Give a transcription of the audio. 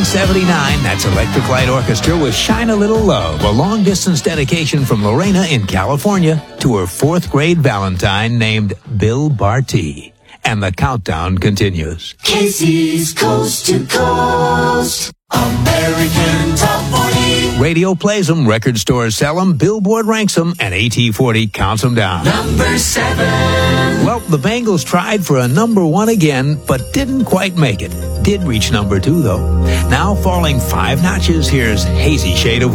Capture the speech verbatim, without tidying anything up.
seventy-nine, that's Electric Light Orchestra with Shine a Little Love, a long-distance dedication from Lorena in California to her fourth grade Valentine named Bill Barty. And the countdown continues. Casey's Coast to Coast, American Top forty. Radio plays them, record stores sell them, Billboard ranks them, and A T forty counts them down. Number seven. Well, the Bangles tried for a number one again, but didn't quite make it. Did reach number two, though. Now falling five notches, here's Hazy Shade of